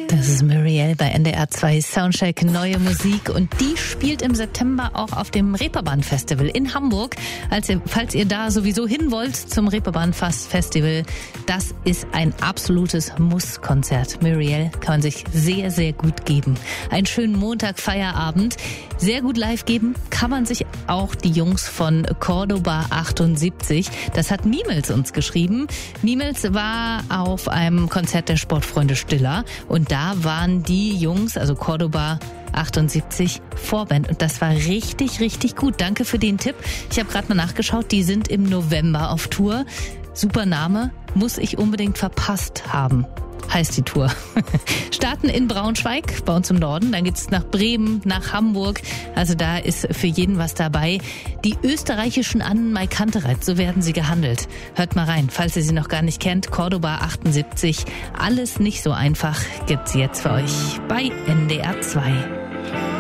Das ist Muriel bei NDR 2 Soundcheck, neue Musik, und die spielt im September auch auf dem Reeperbahn-Festival in Hamburg. Falls ihr da sowieso hin wollt zum Reeperbahn-Festival, das ist ein absolutes Muss-Konzert. Muriel kann man sich sehr, sehr gut geben. Einen schönen Montag, Feierabend. Sehr gut live geben kann man sich auch die Jungs von Cordoba 78. Das hat Miemels uns geschrieben. Miemels war auf einem Konzert der Sportfreunde Stiller und da waren die Jungs, also Cordoba 78, Vorband, und das war richtig, richtig gut. Danke für den Tipp. Ich habe gerade mal nachgeschaut, die sind im November auf Tour. Super Name, muss ich unbedingt verpasst haben, heißt die Tour. Starten in Braunschweig, bei uns im Norden, dann geht's nach Bremen, nach Hamburg. Also da ist für jeden was dabei. Die österreichischen Annen Mai Kantereit, so werden sie gehandelt. Hört mal rein, falls ihr sie noch gar nicht kennt. Cordoba 78, alles nicht so einfach, gibt's jetzt für euch bei NDR 2.